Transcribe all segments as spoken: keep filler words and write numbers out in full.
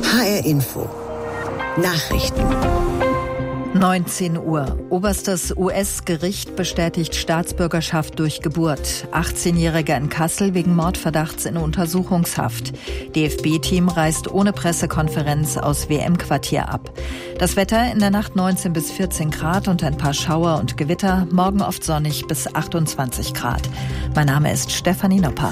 H R Info. Nachrichten. neunzehn Uhr. Oberstes U S-Gericht bestätigt Staatsbürgerschaft durch Geburt. achtzehnjähriger in Kassel wegen Mordverdachts in Untersuchungshaft. D F B-Team reist ohne Pressekonferenz aus W M-Quartier ab. Das Wetter in der Nacht neunzehn bis vierzehn Grad und ein paar Schauer und Gewitter. Morgen oft sonnig bis achtundzwanzig Grad. Mein Name ist Stefanie Nopper.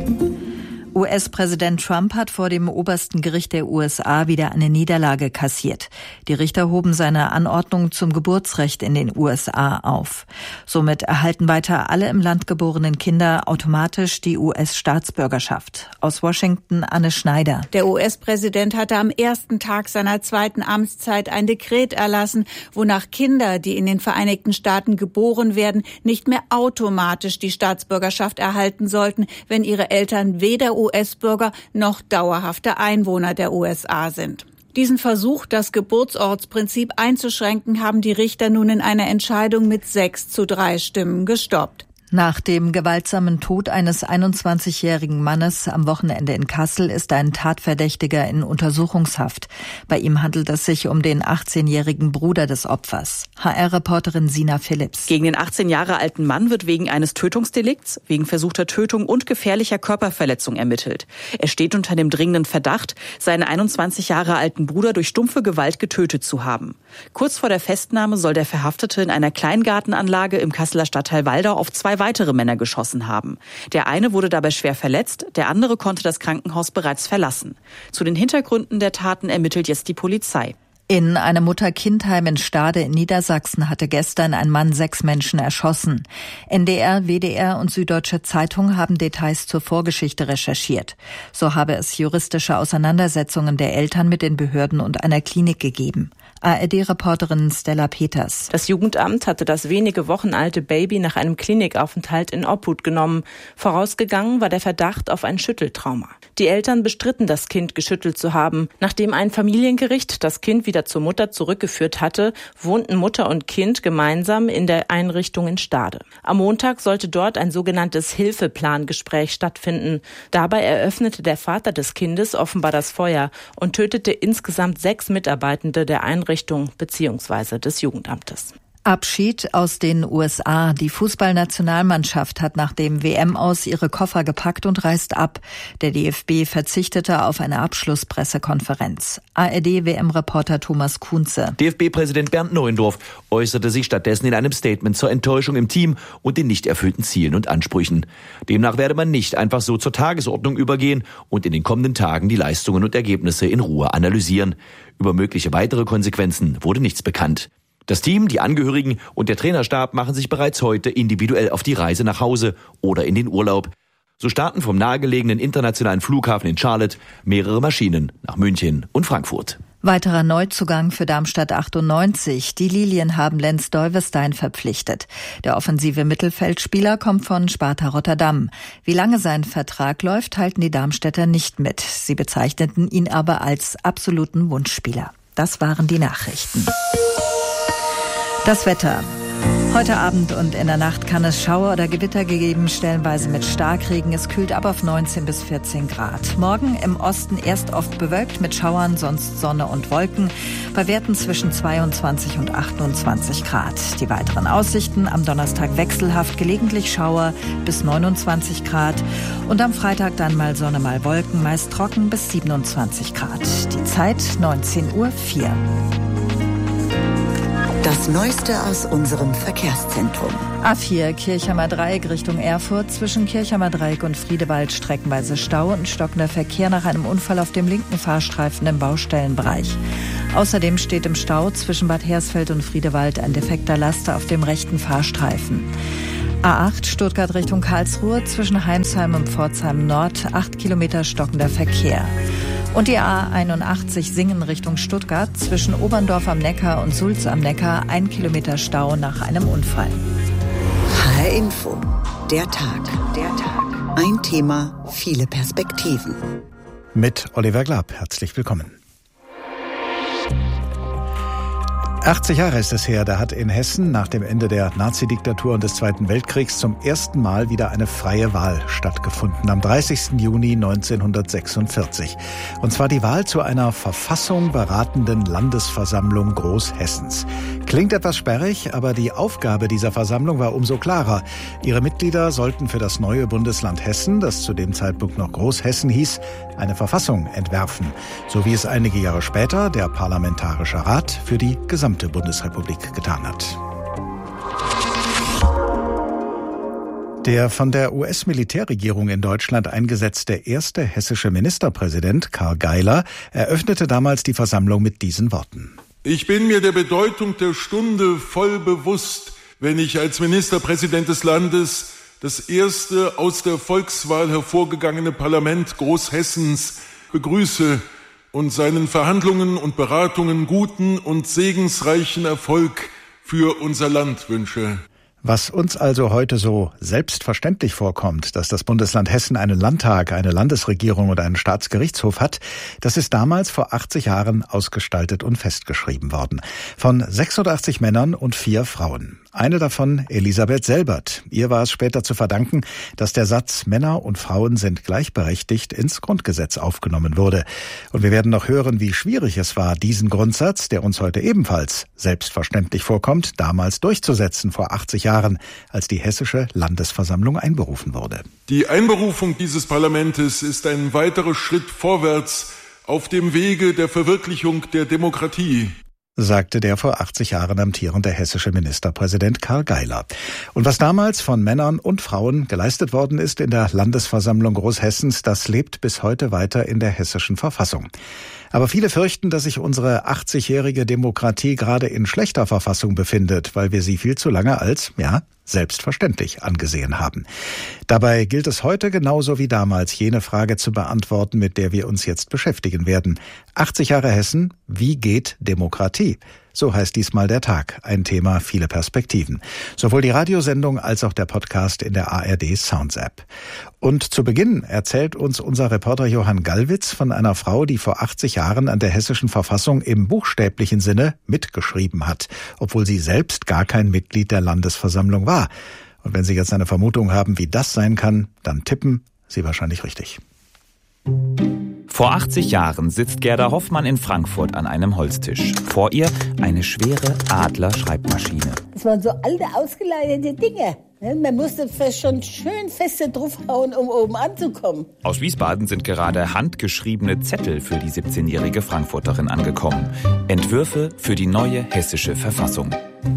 U S-Präsident Trump hat vor dem obersten Gericht der U S A wieder eine Niederlage kassiert. Die Richter hoben seine Anordnung zum Geburtsrecht in den U S A auf. Somit erhalten weiter alle im Land geborenen Kinder automatisch die U S-Staatsbürgerschaft. Aus Washington Anne Schneider. Der U S-Präsident hatte am ersten Tag seiner zweiten Amtszeit ein Dekret erlassen, wonach Kinder, die in den Vereinigten Staaten geboren werden, nicht mehr automatisch die Staatsbürgerschaft erhalten sollten, wenn ihre Eltern weder U S-Bürger noch dauerhafte Einwohner der U S A sind. Diesen Versuch, das Geburtsortsprinzip einzuschränken, haben die Richter nun in einer Entscheidung mit sechs zu drei Stimmen gestoppt. Nach dem gewaltsamen Tod eines einundzwanzigjährigen Mannes am Wochenende in Kassel ist ein Tatverdächtiger in Untersuchungshaft. Bei ihm handelt es sich um den achtzehnjährigen Bruder des Opfers. H R-Reporterin Sina Philipps. Gegen den achtzehn Jahre alten Mann wird wegen eines Tötungsdelikts, wegen versuchter Tötung und gefährlicher Körperverletzung ermittelt. Er steht unter dem dringenden Verdacht, seinen einundzwanzig Jahre alten Bruder durch stumpfe Gewalt getötet zu haben. Kurz vor der Festnahme soll der Verhaftete in einer Kleingartenanlage im Kasseler Stadtteil Waldau auf zwei weitere Männer geschossen haben. Der eine wurde dabei schwer verletzt, der andere konnte das Krankenhaus bereits verlassen. Zu den Hintergründen der Taten ermittelt jetzt die Polizei. In einem Mutter-Kind-Heim in Stade in Niedersachsen hatte gestern ein Mann sechs Menschen erschossen. N D R, W D R und Süddeutsche Zeitung haben Details zur Vorgeschichte recherchiert. So habe es juristische Auseinandersetzungen der Eltern mit den Behörden und einer Klinik gegeben. A R D-Reporterin Stella Peters. Das Jugendamt hatte das wenige Wochen alte Baby nach einem Klinikaufenthalt in Obhut genommen. Vorausgegangen war der Verdacht auf ein Schütteltrauma. Die Eltern bestritten, das Kind geschüttelt zu haben. Nachdem ein Familiengericht das Kind wieder zur Mutter zurückgeführt hatte, wohnten Mutter und Kind gemeinsam in der Einrichtung in Stade. Am Montag sollte dort ein sogenanntes Hilfeplangespräch stattfinden. Dabei eröffnete der Vater des Kindes offenbar das Feuer und tötete insgesamt sechs Mitarbeitende der Einrichtung bzw. des Jugendamtes. Abschied aus den U S A. Die Fußballnationalmannschaft hat nach dem W M-Aus ihre Koffer gepackt und reist ab. Der D F B verzichtete auf eine Abschlusspressekonferenz. A R D-W M-Reporter Thomas Kunze. D F B-Präsident Bernd Neuendorf äußerte sich stattdessen in einem Statement zur Enttäuschung im Team und den nicht erfüllten Zielen und Ansprüchen. Demnach werde man nicht einfach so zur Tagesordnung übergehen und in den kommenden Tagen die Leistungen und Ergebnisse in Ruhe analysieren. Über mögliche weitere Konsequenzen wurde nichts bekannt. Das Team, die Angehörigen und der Trainerstab machen sich bereits heute individuell auf die Reise nach Hause oder in den Urlaub. So starten vom nahegelegenen internationalen Flughafen in Charlotte mehrere Maschinen nach München und Frankfurt. Weiterer Neuzugang für Darmstadt achtundneunzig. Die Lilien haben Lens Deuwestein verpflichtet. Der offensive Mittelfeldspieler kommt von Sparta Rotterdam. Wie lange sein Vertrag läuft, halten die Darmstädter nicht mit. Sie bezeichneten ihn aber als absoluten Wunschspieler. Das waren die Nachrichten. Das Wetter. Heute Abend und in der Nacht kann es Schauer oder Gewitter geben, stellenweise mit Starkregen. Es kühlt ab auf neunzehn bis vierzehn Grad. Morgen im Osten erst oft bewölkt mit Schauern, sonst Sonne und Wolken. Bei Werten zwischen zweiundzwanzig und achtundzwanzig Grad. Die weiteren Aussichten: am Donnerstag wechselhaft, gelegentlich Schauer bis neunundzwanzig Grad. Und am Freitag dann mal Sonne, mal Wolken, meist trocken bis siebenundzwanzig Grad. Die Zeit neunzehn Uhr vier. Das Neueste aus unserem Verkehrszentrum. A vier Kirchheimer Dreieck Richtung Erfurt. Zwischen Kirchheimer Dreieck und Friedewald streckenweise Stau und stockender Verkehr nach einem Unfall auf dem linken Fahrstreifen im Baustellenbereich. Außerdem steht im Stau zwischen Bad Hersfeld und Friedewald ein defekter Laster auf dem rechten Fahrstreifen. A acht Stuttgart Richtung Karlsruhe. Zwischen Heimsheim und Pforzheim Nord acht Kilometer stockender Verkehr. Und die A einundachtzig Singen Richtung Stuttgart, zwischen Oberndorf am Neckar und Sulz am Neckar, ein Kilometer Stau nach einem Unfall. H R Info, der Tag. Der Tag. Ein Thema, viele Perspektiven. Mit Oliver Glab, herzlich willkommen. achtzig Jahre ist es her, da hat in Hessen nach dem Ende der Nazidiktatur und des Zweiten Weltkriegs zum ersten Mal wieder eine freie Wahl stattgefunden, am dreißigsten Juni neunzehnhundertsechsundvierzig. Und zwar die Wahl zu einer Verfassung beratenden Landesversammlung Großhessens. Klingt etwas sperrig, aber die Aufgabe dieser Versammlung war umso klarer. Ihre Mitglieder sollten für das neue Bundesland Hessen, das zu dem Zeitpunkt noch Großhessen hieß, eine Verfassung entwerfen. So wie es einige Jahre später der Parlamentarische Rat für die gesamte Bundesrepublik getan hat. Der von der U S-Militärregierung in Deutschland eingesetzte erste hessische Ministerpräsident Karl Geiler eröffnete damals die Versammlung mit diesen Worten. Ich bin mir der Bedeutung der Stunde voll bewusst, wenn ich als Ministerpräsident des Landes das erste aus der Volkswahl hervorgegangene Parlament Großhessens begrüße und seinen Verhandlungen und Beratungen guten und segensreichen Erfolg für unser Land wünsche. Was uns also heute so selbstverständlich vorkommt, dass das Bundesland Hessen einen Landtag, eine Landesregierung und einen Staatsgerichtshof hat, das ist damals vor achtzig Jahren ausgestaltet und festgeschrieben worden. Von sechsundachtzig Männern und vier Frauen. Eine davon Elisabeth Selbert. Ihr war es später zu verdanken, dass der Satz Männer und Frauen sind gleichberechtigt ins Grundgesetz aufgenommen wurde. Und wir werden noch hören, wie schwierig es war, diesen Grundsatz, der uns heute ebenfalls selbstverständlich vorkommt, damals durchzusetzen vor achtzig Jahren, als die hessische Landesversammlung einberufen wurde. Die Einberufung dieses Parlamentes ist ein weiterer Schritt vorwärts auf dem Wege der Verwirklichung der Demokratie, sagte der vor achtzig Jahren amtierende hessische Ministerpräsident Karl Geiler. Und was damals von Männern und Frauen geleistet worden ist in der Landesversammlung Großhessens, das lebt bis heute weiter in der hessischen Verfassung. Aber viele fürchten, dass sich unsere achtzigjährige Demokratie gerade in schlechter Verfassung befindet, weil wir sie viel zu lange als, ja, selbstverständlich angesehen haben. Dabei gilt es heute genauso wie damals, jene Frage zu beantworten, mit der wir uns jetzt beschäftigen werden. achtzig Jahre Hessen, wie geht Demokratie? So heißt diesmal der Tag. Ein Thema, viele Perspektiven. Sowohl die Radiosendung als auch der Podcast in der A R D Sounds App. Und zu Beginn erzählt uns unser Reporter Johann Gallwitz von einer Frau, die vor achtzig Jahren an der hessischen Verfassung im buchstäblichen Sinne mitgeschrieben hat, obwohl sie selbst gar kein Mitglied der Landesversammlung war. Und wenn Sie jetzt eine Vermutung haben, wie das sein kann, dann tippen Sie wahrscheinlich richtig. Vor achtzig Jahren sitzt Gerda Hoffmann in Frankfurt an einem Holztisch. Vor ihr eine schwere Adler-Schreibmaschine. Das waren so alte, ausgeleitete Dinge. Man musste schon schön feste draufhauen, um oben anzukommen. Aus Wiesbaden sind gerade handgeschriebene Zettel für die siebzehnjährige Frankfurterin angekommen. Entwürfe für die neue hessische Verfassung.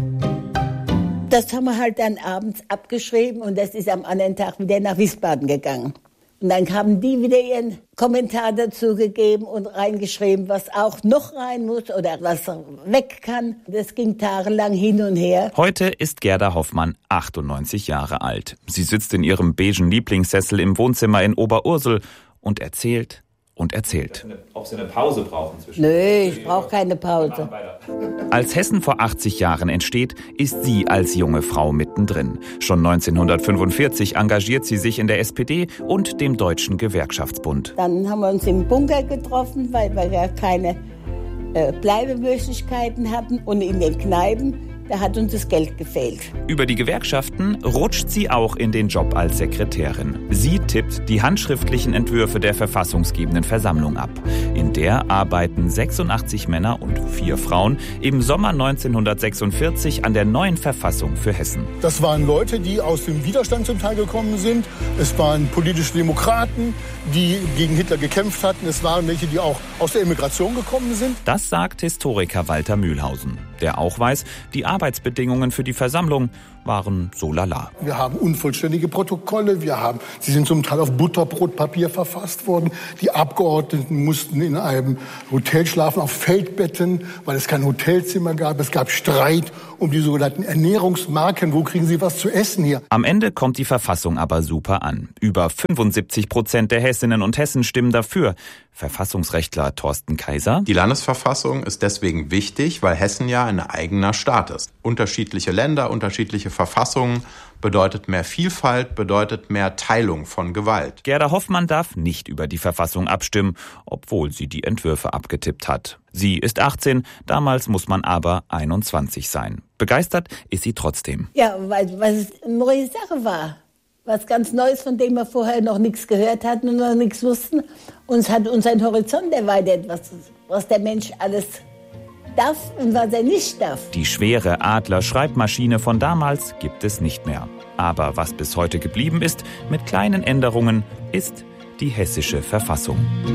Das haben wir halt dann abends abgeschrieben und das ist am anderen Tag wieder nach Wiesbaden gegangen. Und dann haben die wieder ihren Kommentar dazu gegeben und reingeschrieben, was auch noch rein muss oder was weg kann. Das ging tagelang hin und her. Heute ist Gerda Hoffmann achtundneunzig Jahre alt. Sie sitzt in ihrem beigen Lieblingssessel im Wohnzimmer in Oberursel und erzählt und erzählt. Ob Sie eine Pause brauchen zwischen? Nö, ich brauche keine Pause. Als Hessen vor achtzig Jahren entsteht, ist sie als junge Frau mittendrin. Schon neunzehnhundertfünfundvierzig engagiert sie sich in der S P D und dem Deutschen Gewerkschaftsbund. Dann haben wir uns im Bunker getroffen, weil wir ja keine äh, Bleibemöglichkeiten hatten. Und in den Kneipen, da hat uns das Geld gefehlt. Über die Gewerkschaften rutscht sie auch in den Job als Sekretärin. Sie tippt die handschriftlichen Entwürfe der verfassungsgebenden Versammlung ab. In der arbeiten sechsundachtzig Männer und vier Frauen im Sommer neunzehnhundertsechsundvierzig an der neuen Verfassung für Hessen. Das waren Leute, die aus dem Widerstand zum Teil gekommen sind. Es waren politische Demokraten, die gegen Hitler gekämpft hatten. Es waren welche, die auch aus der Emigration gekommen sind. Das sagt Historiker Walter Mühlhausen, der auch weiß, die Arbeitsbedingungen für die Versammlung waren so lala. Wir haben unvollständige Protokolle, wir haben, sie sind zum Teil auf Butterbrotpapier verfasst worden. Die Abgeordneten mussten in einem Hotel schlafen, auf Feldbetten, weil es kein Hotelzimmer gab. Es gab Streit um die sogenannten Ernährungsmarken. Wo kriegen Sie was zu essen hier? Am Ende kommt die Verfassung aber super an. Über fünfundsiebzig Prozent der Hessinnen und Hessen stimmen dafür. Verfassungsrechtler Thorsten Kaiser. Die Landesverfassung ist deswegen wichtig, weil Hessen ja ein eigener Staat ist. Unterschiedliche Länder, unterschiedliche Verfassungen bedeutet mehr Vielfalt, bedeutet mehr Teilung von Gewalt. Gerda Hoffmann darf nicht über die Verfassung abstimmen, obwohl sie die Entwürfe abgetippt hat. Sie ist achtzehn, damals muss man aber einundzwanzig sein. Begeistert ist sie trotzdem. Ja, weil, weil es eine neue Sache war. Was ganz Neues, von dem wir vorher noch nichts gehört hatten und noch nichts wussten. Und es hat unseren Horizont erweitert, was, was der Mensch alles darf und was er nicht darf. Die schwere Adler-Schreibmaschine von damals gibt es nicht mehr. Aber was bis heute geblieben ist, mit kleinen Änderungen, ist die hessische Verfassung.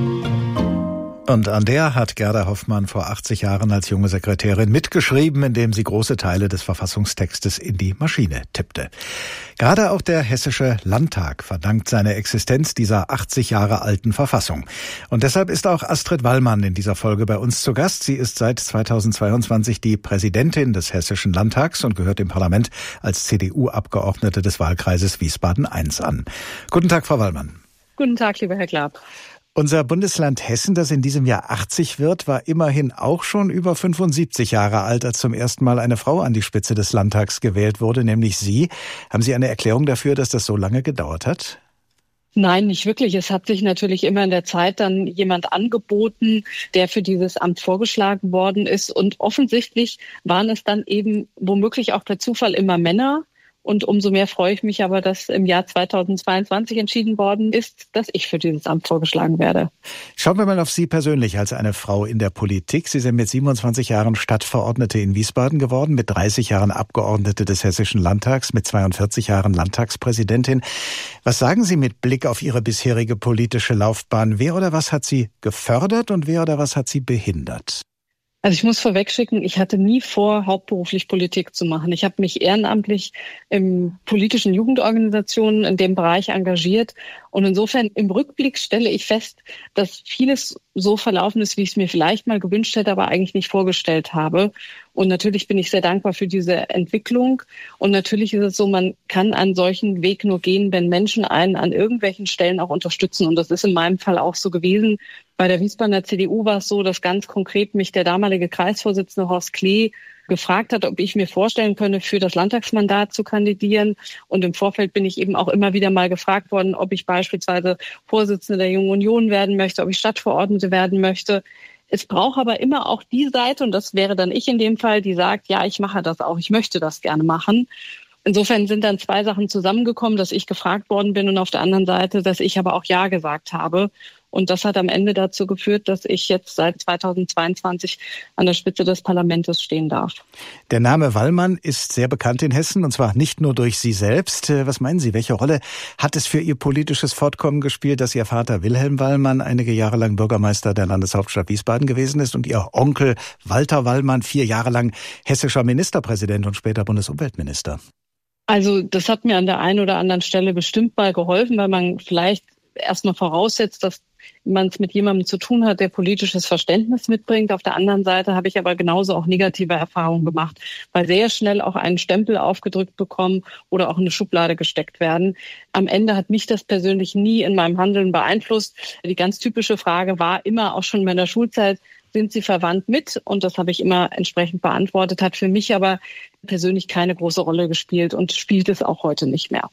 Und an der hat Gerda Hoffmann vor achtzig Jahren als junge Sekretärin mitgeschrieben, indem sie große Teile des Verfassungstextes in die Maschine tippte. Gerade auch der Hessische Landtag verdankt seine Existenz dieser achtzig Jahre alten Verfassung. Und deshalb ist auch Astrid Wallmann in dieser Folge bei uns zu Gast. Sie ist seit zweitausendzweiundzwanzig die Präsidentin des Hessischen Landtags und gehört im Parlament als C D U-Abgeordnete des Wahlkreises Wiesbaden eins an. Guten Tag, Frau Wallmann. Guten Tag, lieber Herr Glab. Unser Bundesland Hessen, das in diesem Jahr achtzig wird, war immerhin auch schon über fünfundsiebzig Jahre alt, als zum ersten Mal eine Frau an die Spitze des Landtags gewählt wurde, nämlich Sie. Haben Sie eine Erklärung dafür, dass das so lange gedauert hat? Nein, nicht wirklich. Es hat sich natürlich immer in der Zeit dann jemand angeboten, der für dieses Amt vorgeschlagen worden ist. Und offensichtlich waren es dann eben womöglich auch per Zufall immer Männer. Und umso mehr freue ich mich aber, dass im Jahr zweitausendzweiundzwanzig entschieden worden ist, dass ich für dieses Amt vorgeschlagen werde. Schauen wir mal auf Sie persönlich als eine Frau in der Politik. Sie sind mit siebenundzwanzig Jahren Stadtverordnete in Wiesbaden geworden, mit dreißig Jahren Abgeordnete des Hessischen Landtags, mit zweiundvierzig Jahren Landtagspräsidentin. Was sagen Sie mit Blick auf Ihre bisherige politische Laufbahn? Wer oder was hat Sie gefördert und wer oder was hat Sie behindert? Also ich muss vorwegschicken, ich hatte nie vor, hauptberuflich Politik zu machen. Ich habe mich ehrenamtlich in politischen Jugendorganisationen in dem Bereich engagiert. Und insofern im Rückblick stelle ich fest, dass vieles so verlaufen ist, wie ich es mir vielleicht mal gewünscht hätte, aber eigentlich nicht vorgestellt habe. Und natürlich bin ich sehr dankbar für diese Entwicklung. Und natürlich ist es so, man kann einen solchen Weg nur gehen, wenn Menschen einen an irgendwelchen Stellen auch unterstützen. Und das ist in meinem Fall auch so gewesen. Bei der Wiesbadener C D U war es so, dass ganz konkret mich der damalige Kreisvorsitzende Horst Klee gefragt hat, ob ich mir vorstellen könne, für das Landtagsmandat zu kandidieren. Und im Vorfeld bin ich eben auch immer wieder mal gefragt worden, ob ich beispielsweise Vorsitzende der Jungen Union werden möchte, ob ich Stadtverordnete werden möchte. Es braucht aber immer auch die Seite, und das wäre dann ich in dem Fall, die sagt, ja, ich mache das auch, ich möchte das gerne machen. Insofern sind dann zwei Sachen zusammengekommen, dass ich gefragt worden bin und auf der anderen Seite, dass ich aber auch Ja gesagt habe. Und das hat am Ende dazu geführt, dass ich jetzt seit zweitausendzweiundzwanzig an der Spitze des Parlaments stehen darf. Der Name Wallmann ist sehr bekannt in Hessen, und zwar nicht nur durch Sie selbst. Was meinen Sie, welche Rolle hat es für Ihr politisches Fortkommen gespielt, dass Ihr Vater Wilhelm Wallmann einige Jahre lang Bürgermeister der Landeshauptstadt Wiesbaden gewesen ist und Ihr Onkel Walter Wallmann vier Jahre lang hessischer Ministerpräsident und später Bundesumweltminister? Also das hat mir an der einen oder anderen Stelle bestimmt mal geholfen, weil man vielleicht erstmal voraussetzt, dass man es mit jemandem zu tun hat, der politisches Verständnis mitbringt. Auf der anderen Seite habe ich aber genauso auch negative Erfahrungen gemacht, weil sehr schnell auch einen Stempel aufgedrückt bekommen oder auch in eine Schublade gesteckt werden. Am Ende hat mich das persönlich nie in meinem Handeln beeinflusst. Die ganz typische Frage war immer auch schon in meiner Schulzeit, sind Sie verwandt mit? Und das habe ich immer entsprechend beantwortet, hat für mich aber persönlich keine große Rolle gespielt und spielt es auch heute nicht mehr.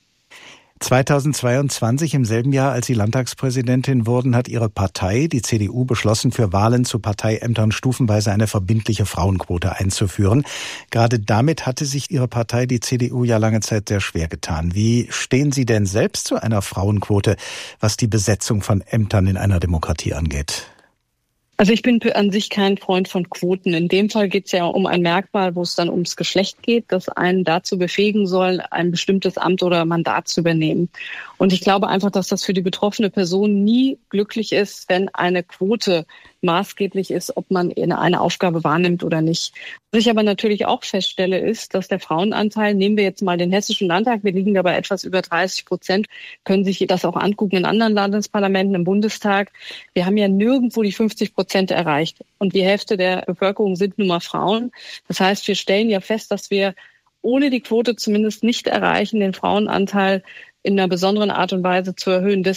zweitausendzweiundzwanzig, im selben Jahr, als Sie Landtagspräsidentin wurden, hat Ihre Partei, die C D U, beschlossen, für Wahlen zu Parteiämtern stufenweise eine verbindliche Frauenquote einzuführen. Gerade damit hatte sich Ihre Partei, die C D U, ja lange Zeit sehr schwer getan. Wie stehen Sie denn selbst zu einer Frauenquote, was die Besetzung von Ämtern in einer Demokratie angeht? Also ich bin an sich kein Freund von Quoten. In dem Fall geht es ja um ein Merkmal, wo es dann ums Geschlecht geht, das einen dazu befähigen soll, ein bestimmtes Amt oder Mandat zu übernehmen. Und ich glaube einfach, dass das für die betroffene Person nie glücklich ist, wenn eine Quote maßgeblich ist, ob man eine Aufgabe wahrnimmt oder nicht. Was ich aber natürlich auch feststelle, ist, dass der Frauenanteil, nehmen wir jetzt mal den Hessischen Landtag, wir liegen dabei etwas über dreißig Prozent, können sich das auch angucken in anderen Landesparlamenten, im Bundestag. Wir haben ja nirgendwo die fünfzig Prozent erreicht. Und die Hälfte der Bevölkerung sind nun mal Frauen. Das heißt, wir stellen ja fest, dass wir ohne die Quote zumindest nicht erreichen, den Frauenanteil in einer besonderen Art und Weise zu erhöhen.